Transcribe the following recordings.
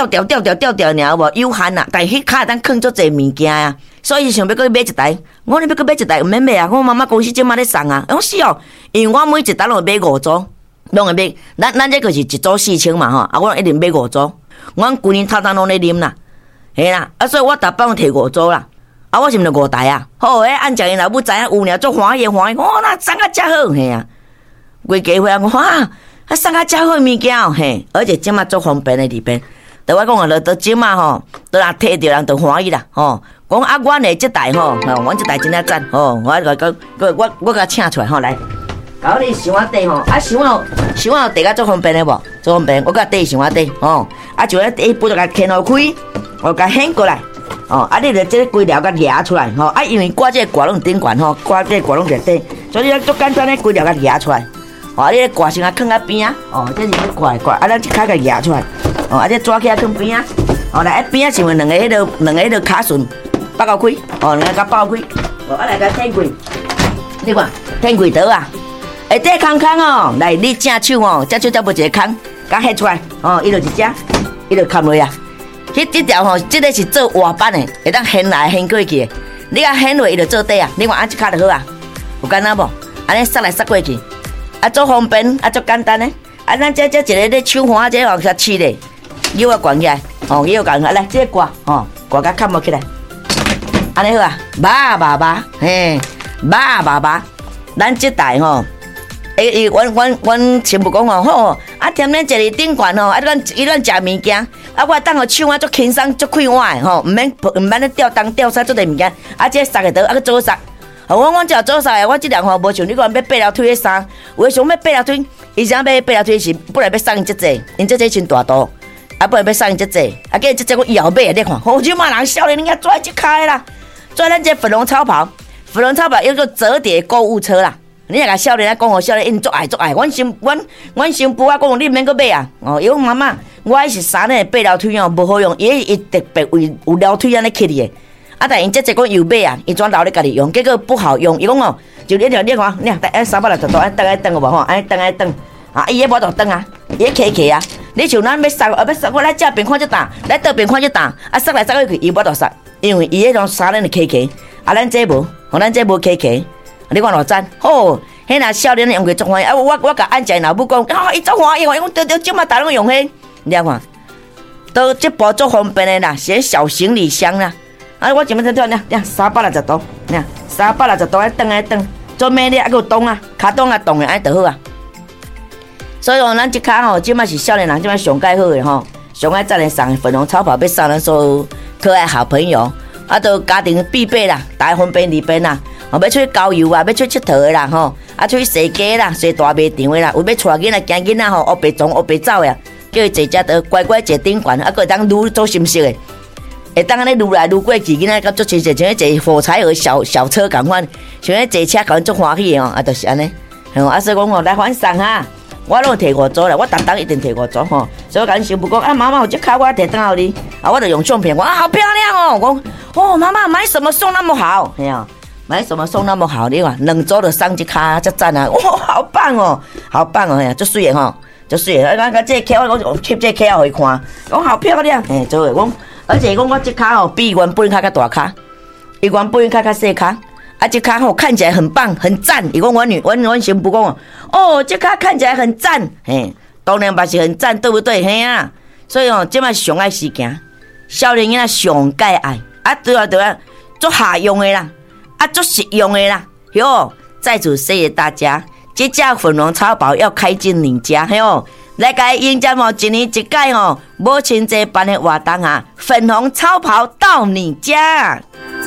吊尔无有限啊，但迄卡当放足侪物件啊，所以想要搁买一台。我你要搁买一台，毋免买啊！我妈妈公司即马咧送啊。我是哦，因为我每一单拢会买5组，拢会买。咱这个是一组4000嘛吼，啊，我一定买5组。我规年头当拢咧啉啦，嘿啦，啊，所以我逐摆摕5组啦。啊，我是毋是5台啊？好，按照因老母知影有呢，足欢喜，哇，那送啊遮好，嘿啊！规家伙啊，哇，啊送啊遮好物件哦，嘿，而且即马足方便的里边。对我讲啊，到即马吼，都若摕着人就欢喜啦，吼。讲啊，阮的即台吼，阮即台真正赞，吼，我甲请出来吼来，搞你想我底吼，啊想我地个足方便的无？足方便，我甲底想我底，吼，啊就咧底不就甲牵落开，我甲掀过来。哦，啊，你著即个规条甲夹出来，吼，啊，因为挂这个挂拢顶悬吼，挂这个挂拢在底，所以足简单咧，规条甲夹出来。哦，啊，你挂先啊，放啊边啊，哦，这是要挂，啊，咱一骹甲夹出来，哦，啊，这抓起来放边啊，哦，来一边啊，想两个迄个卡榫拔到开，哦，两个甲爆开，哦，啊来甲舔开，你看舔开倒啊，下底空哦，来你正手哦，正手才无一个空，甲掀出来，哦，伊就一只，伊就砍落啊。这条吼，这个是做活板的，会当掀来掀过去的。你甲掀落，伊就做底啊。你看按一卡就好啊，有简单无？安尼塞来塞过去，啊，足方便，啊，足简单的。啊，咱这一个咧手环，这往下切咧，腰啊悬起来，哦，腰悬起来，来，这个挂，哦，挂甲砍落起来，安尼好啊，拔，嘿，拔，咱这台吼。阮亲不讲哦，好啊，踮咧坐伫顶悬吼，啊，咱食物件，啊，我当互手啊足轻松足快活的吼，毋免咧吊东吊西做啲物件，啊，这塞个倒啊，去做塞。我只做塞的，我即两吼无像你讲要8条腿的衫，有诶想要8条腿，伊想要8条腿是本来要送伊这济，因这真大度，啊，本来要送伊这济，啊，计这济我以后买你看，好即马人少年人家做即开啦，做咱这粉红超跑叫做折叠购物车啦。你若甲少年讲，少年因足爱，阮新妇啊讲，你免阁买啊！哦，伊讲妈妈，我迄是衫呢8条腿哦，无好用，伊特别为有条腿安尼起的。啊，但因这讲又买啊，伊转留咧家己用，结果不好用。伊讲哦，就你看，你看，360度，安蹬有无吼？安蹬，啊，伊迄无度蹬啊，伊起啊。你像咱要塞，我来这边看这大，来倒边看这大，啊，塞来塞去，伊无度塞，因为伊迄种衫呢起，啊，咱这无，咱这无起。你看偌赞，好，迄若少年用过足欢喜，啊，我甲按在老母讲，啊，伊足欢喜，我讲对，即马大拢用迄，你看，都这包足方便的啦，是小行李箱啦，啊，我前面在你360度，你看360度，蹬，做咩咧？啊，个动啊，卡动啊动的，安就好啊。所以讲，咱即卡吼，即马是少年人，即马上介好的吼，上爱赞的送粉红超跑，要送咱所有可爱好朋友，啊，都家庭必备啦，大方便利便啦。要出去郊游啊，要出去佚佗的啦，吼，啊，出去踅街啦，踅大卖场的啦，有要带囡仔、惊囡仔吼，黑白撞、黑白走呀，叫伊坐只乖乖坐顶悬，啊，个会当愈做心色的，会当安尼愈来愈过去，囡仔甲足亲切，像迄坐火柴盒小车共款，像迄坐车共足欢喜的哦，啊，就是安尼，吼，啊，所以讲吼，来反送哈，我拢摕5组啦，我逐一定摕5组吼，所以我甲恁媳妇讲，啊，妈妈有这卡我摕倒互你，啊，我就用相片，我啊，好漂亮哦，我讲，哦，妈妈买什么送那么好，嘿啊。买什么送那么好？你看2周就送一卡，这赞啊！哇，好棒哦，哎，足水的吼，足水的。啊，这卡我贴这卡互伊看，讲好漂亮，嘿，做的讲，而且讲我这卡吼比原本卡较大卡，伊原本卡较细卡，啊，这卡吼看起来很棒，很赞。伊讲阮媳妇讲哦，这卡看起来很赞，嘿，当然嘛是很赞，对不对？嘿啊，所以哦，这嘛上爱时间，少年囡仔上介爱，啊，对啊，做下用的啦。啊，足实用的啦，哟！在此谢谢大家，这架粉红超跑要开进你家，哟！来个迎接哦，一年一届哦，母亲节办的活动啊，粉红超跑到你家。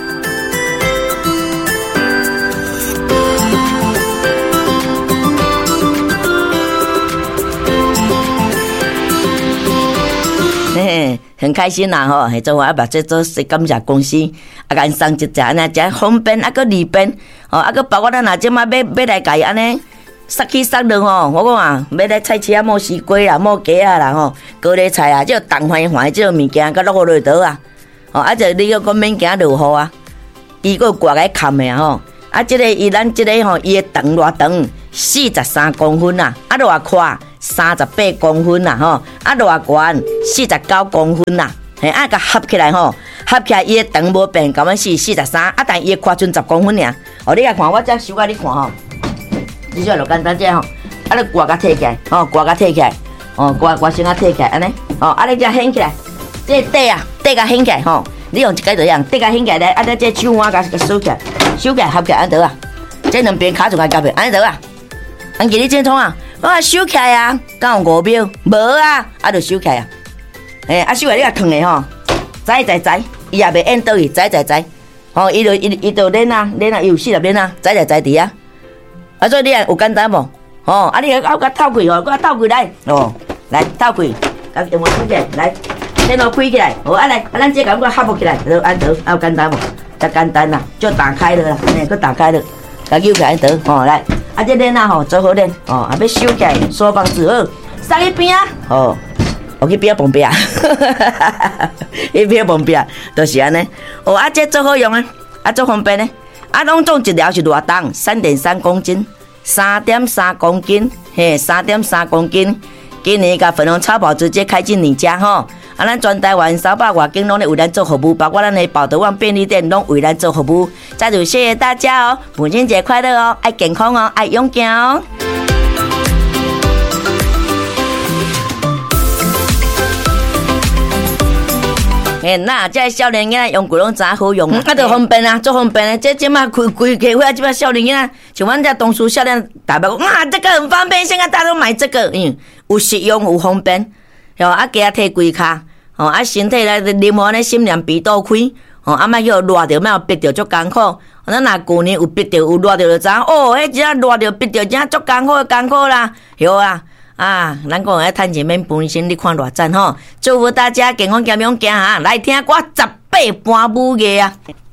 嘿嘿，很开心啦吼！迄种我把这做是感谢公司，啊，甲因送一只安尼，真方便，啊个利便，哦，啊个包括咱若即马要来家安尼，杀去杀落吼，我讲啊，要来菜市啊，摸西瓜啦，摸鸡啊啦吼，高丽菜啊，这东番番这物件，甲落落倒啊，哦，啊就你个免惊落雨啊，伊个挂来砍的吼，啊，这个伊咱这个吼，伊会长偌长， 43公分啦，啊，偌宽38公分啦，吼，啊，偌悬49公分啦，嘿，啊，甲合起来吼，合起来伊的长无变，咁样是43，啊，但伊的宽剩10公分尔。哦，你来看，我再修甲你看吼，这下就简单者吼，啊，你挂甲摕起来，吼，挂甲摕起来，哦，挂先甲摕起来，安尼，哦，啊，你再掀起来，这底啊，底甲掀起来，吼，你用一个这样，底甲掀起来咧，啊，这手腕甲收起来，收起来合起来安得啊，这两边卡住甲夹平，安得啊。安记你正创啊，我收起来啊，敢有5秒？无啊，啊就收起来啊。啊收起来你甲烫的吼，栽，伊也袂淹倒去，栽。吼，伊就练啊，伊有40练啊，栽伫啊。啊，所以你有简单无？吼，啊你甲透开吼，甲透开来，哦，来透开，甲用开起来，来，电脑开起来，哦，啊来，啊咱这甲我合不起来，就安得，啊有简单无？真简单啦，就打开了啦，安尼，佮打开了，甲扭起来得，吼来。啊，这练啊吼，做好练哦，啊要收起来，锁绑住好，塞去边啊，哦，我去边啊旁边啊，去边旁边啊，就是安尼。哦，啊这做好用啊，啊做方便呢。啊，拢总一条是偌重，3.3公斤，3.3公斤，嘿，3.3公斤。今年甲粉红超跑直接开进你家吼。啊，咱全台湾300外间拢咧为咱做服务，包括咱的宝德旺便利店拢为咱做服务。再次谢谢大家哦，母亲节快乐哦，爱健康哦，爱勇敢哦。那这少年囡仔用过拢真好用啊，就方便啊，做方便的。这马开开会啊，这马少年囡仔像阮这东叔少年大伯讲啊，这个很方便，现在大家都买这个，有实用有方便。哦，啊，加摕规骹，哦，啊，身体来啉完咧，心凉鼻肚开，哦，啊，莫叫热着，莫有逼着足艰苦。咱若旧年有逼着有热着就知，哦，迄只热着逼着真足艰苦啦，有啊，啊，咱讲迄趁钱免分心，你看偌赞吼！祝福大家健康健勇行哈，来听我18般武艺啊！